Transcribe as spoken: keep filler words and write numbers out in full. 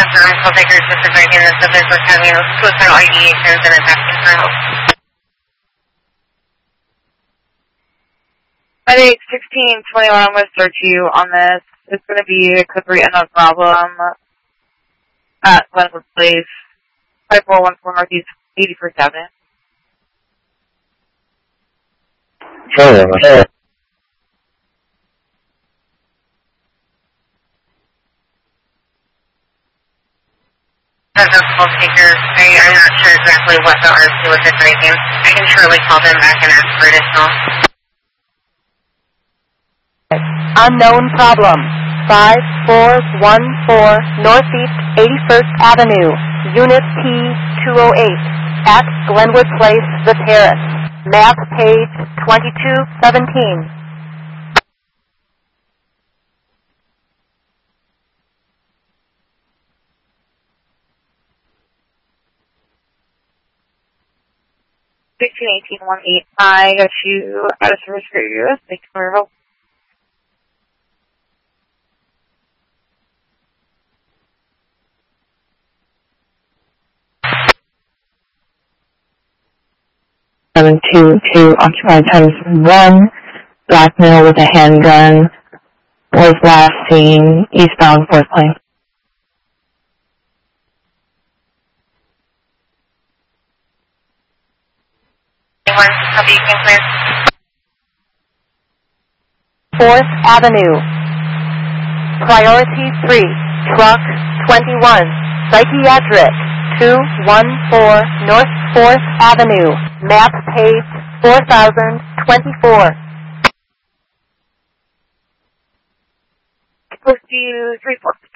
confirm call takers with the break-in and subject was having suicidal ideations and is asking for help. At eight sixteen twenty-one, I'm going to search you on this. It's going to be a code three unknown problem at Glenwood Place, five four one four Northeast eighty-first Avenue. Sure, sure. As a call taker, I, I'm not sure exactly what the R C was advising. I can surely call them back and ask for additional. Unknown problem. five four one four Northeast eighty-first Avenue, Unit P two oh eight, at Glenwood Place, The Terrace. Map page twenty-two seventeen. sixteen eighteen one eight. I got you out of service for you. Thanks for your help. seven two two occupied times one, black male with a handgun, was last seen eastbound fourth Lane. Anyone, copy, you can clear. fourth Avenue. Priority three, truck twenty-one, psychiatric, two one four North fourth Avenue, map page four thousand twenty-four. Close to you, three four.